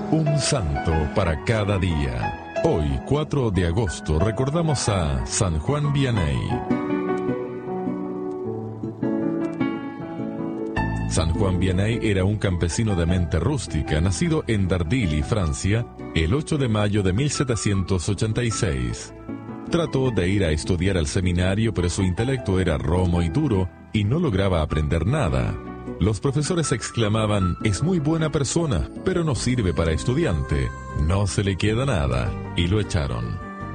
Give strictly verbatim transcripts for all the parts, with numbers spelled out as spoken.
Un santo para cada día. Hoy, cuatro de agosto, recordamos a San Juan Vianney. San Juan Vianney era un campesino de mente rústica, nacido en Dardilly, Francia, el ocho de mayo de mil setecientos ochenta y seis. Trató de ir a estudiar al seminario, pero su intelecto era romo y duro y no lograba aprender nada. Los profesores exclamaban: es muy buena persona, pero no sirve para estudiante, no se le queda nada, y lo echaron.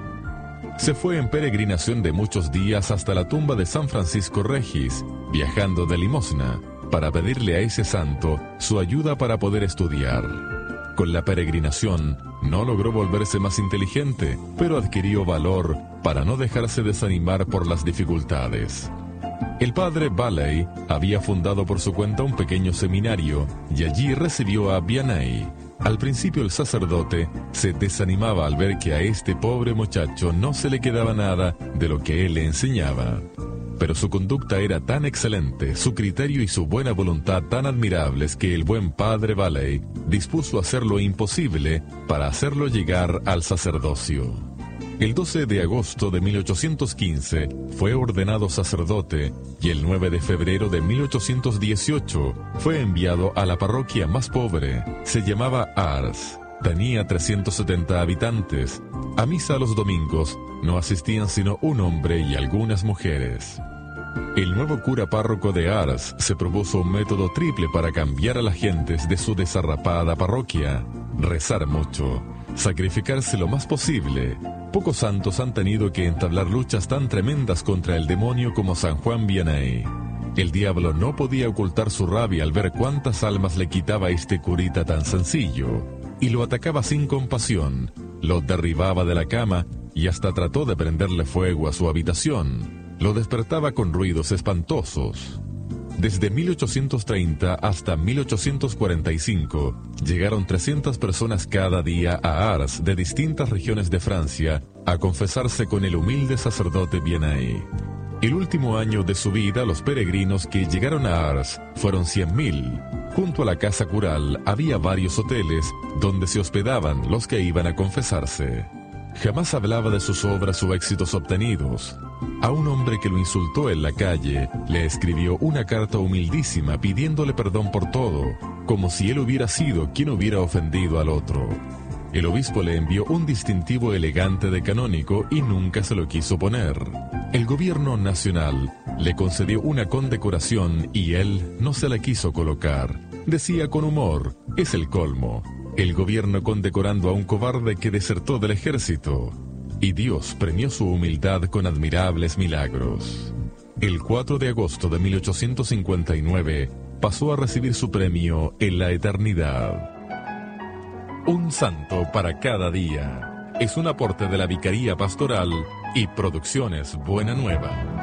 Se fue en peregrinación de muchos días hasta la tumba de San Francisco Regis, viajando de limosna, para pedirle a ese santo su ayuda para poder estudiar. Con la peregrinación, no logró volverse más inteligente, pero adquirió valor para no dejarse desanimar por las dificultades. El padre Valley había fundado por su cuenta un pequeño seminario y allí recibió a Vianney. Al principio el sacerdote se desanimaba al ver que a este pobre muchacho no se le quedaba nada de lo que él le enseñaba. Pero su conducta era tan excelente, su criterio y su buena voluntad tan admirables que el buen padre Valley dispuso hacer lo imposible para hacerlo llegar al sacerdocio. El doce de agosto de mil ochocientos quince fue ordenado sacerdote y el nueve de febrero de mil ochocientos dieciocho fue enviado a la parroquia más pobre. Se llamaba Ars. Tenía trescientos setenta habitantes. A misa los domingos no asistían sino un hombre y algunas mujeres. El nuevo cura párroco de Ars se propuso un método triple para cambiar a las gentes de su desarrapada parroquia: rezar mucho, sacrificarse lo más posible. Pocos santos han tenido que entablar luchas tan tremendas contra el demonio como San Juan Vianney. El diablo no podía ocultar su rabia al ver cuántas almas le quitaba este curita tan sencillo, y lo atacaba sin compasión, lo derribaba de la cama y hasta trató de prenderle fuego a su habitación. Lo despertaba con ruidos espantosos. Desde mil ochocientos treinta hasta mil ochocientos cuarenta y cinco, llegaron trescientas personas cada día a Ars de distintas regiones de Francia a confesarse con el humilde sacerdote Vianney. El último año de su vida, los peregrinos que llegaron a Ars fueron cien mil. Junto a la casa cural había varios hoteles donde se hospedaban los que iban a confesarse. Jamás hablaba de sus obras o éxitos obtenidos. A un hombre que lo insultó en la calle, le escribió una carta humildísima pidiéndole perdón por todo, como si él hubiera sido quien hubiera ofendido al otro. El obispo le envió un distintivo elegante de canónigo y nunca se lo quiso poner. El gobierno nacional le concedió una condecoración y él no se la quiso colocar. Decía con humor: es el colmo. El gobierno condecorando a un cobarde que desertó del ejército. Y Dios premió su humildad con admirables milagros. El cuatro de agosto de mil ochocientos cincuenta y nueve pasó a recibir su premio en la eternidad. Un santo para cada día. Es un aporte de la Vicaría Pastoral y Producciones Buena Nueva.